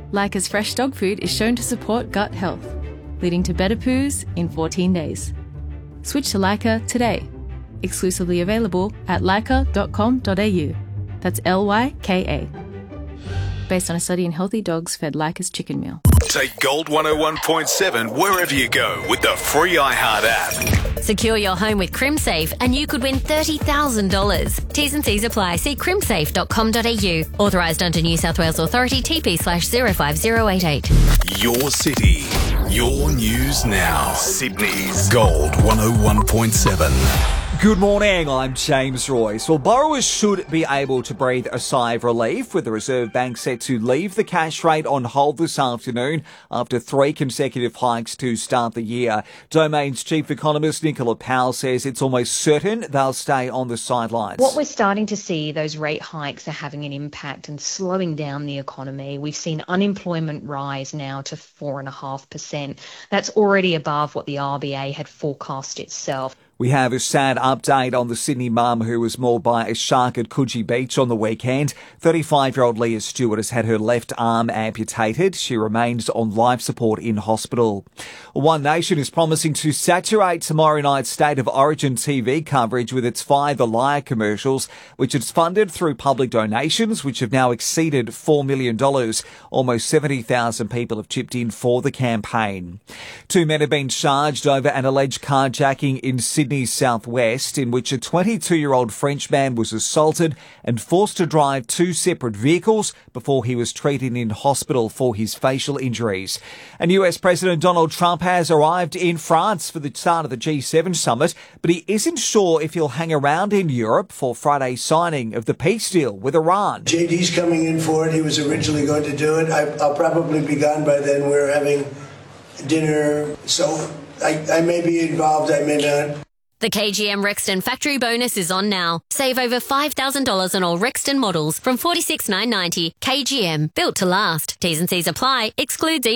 Leica's fresh dog food is shown to support gut health, leading to better poos in 14 days. Switch to Leica today. Exclusively available at leica.com.au. That's Lyka. Based on a study in healthy dogs fed Leica's chicken meal. Take Gold 101.7 wherever you go with the free iHeart app. Secure your home with CrimSafe and you could win $30,000. T's and C's apply. See crimsafe.com.au. Authorised under New South Wales Authority TP/05088. Your city, your news now. Sydney's Gold 101.7. Good morning, I'm James Royce. Well, borrowers should be able to breathe a sigh of relief with the Reserve Bank set to leave the cash rate on hold this afternoon after 3 consecutive hikes to start the year. Domain's chief economist Nicola Powell says it's almost certain they'll stay on the sidelines. What we're starting to see, those rate hikes are having an impact and slowing down the economy. We've seen unemployment rise now to 4.5%. That's already above what the RBA had forecast itself. We have a sad update on the Sydney mum who was mauled by a shark at Coogee Beach on the weekend. 35-year-old Leah Stewart has had her left arm amputated. She remains on life support in hospital. One Nation is promising to saturate tomorrow night's State of Origin TV coverage with its Fire the Liar commercials, which it's funded through public donations, which have now exceeded $4 million. Almost 70,000 people have chipped in for the campaign. 2 men have been charged over an alleged carjacking in Sydney's southwest, in which a 22-year-old French man was assaulted and forced to drive 2 separate vehicles before he was treated in hospital for his facial injuries. And US President Donald Trump has arrived in France for the start of the G7 summit, but he isn't sure if he'll hang around in Europe for Friday's signing of the peace deal with Iran. JD's coming in for it. He was originally going to do it. I'll probably be gone by then. We're having dinner, so I may be involved, I may not. The KGM Rexton factory bonus is on now. Save over $5,000 on all Rexton models from $46,990. KGM, built to last. T's and C's apply. Excludes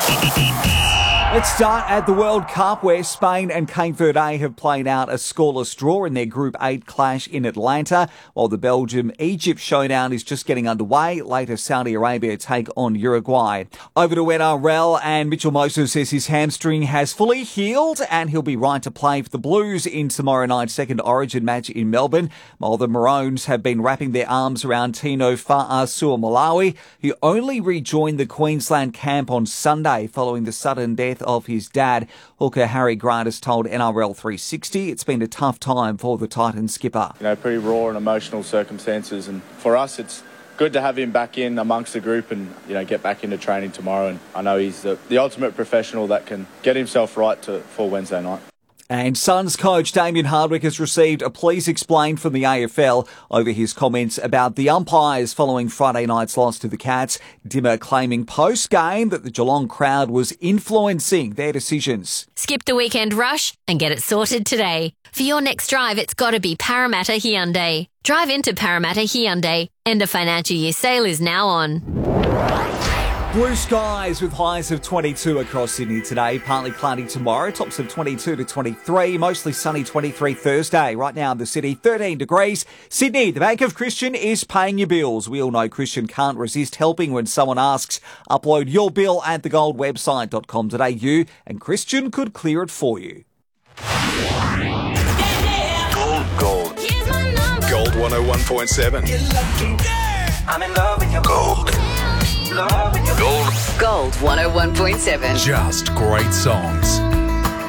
EVs. Let's start at the World Cup, where Spain and Cape Verde have played out a scoreless draw in their Group 8 clash in Atlanta, while the Belgium-Egypt showdown is just getting underway. Later, Saudi Arabia take on Uruguay. Over to NRL, and Mitchell Moses says his hamstring has fully healed and he'll be right to play for the Blues in tomorrow night's second Origin match in Melbourne, while the Maroons have been wrapping their arms around Tino Fa'asuamaleaui, who only rejoined the Queensland camp on Sunday following the sudden death of his dad. Hooker Harry Grant has told NRL 360 it's been a tough time for the Titans skipper. Pretty raw and emotional circumstances, and for us it's good to have him back in amongst the group and, get back into training tomorrow. And I know he's the ultimate professional that can get himself right for Wednesday night. And Suns coach Damien Hardwick has received a please explain from the AFL over his comments about the umpires following Friday night's loss to the Cats. Dimmer claiming post-game that the Geelong crowd was influencing their decisions. Skip the weekend rush and get it sorted today. For your next drive, it's got to be Parramatta Hyundai. Drive into Parramatta Hyundai. End of financial year sale is now on. Blue skies with highs of 22 across Sydney today. Partly cloudy tomorrow. Tops of 22 to 23. Mostly sunny 23 Thursday. Right now in the city, 13 degrees. Sydney, the Bank of Christian is paying your bills. We all know Christian can't resist helping when someone asks. Upload your bill at thegoldwebsite.com.au and Christian could clear it for you. Gold. Gold 101.7. I'm in love with your gold. Gold. Gold 101.7. Just great songs.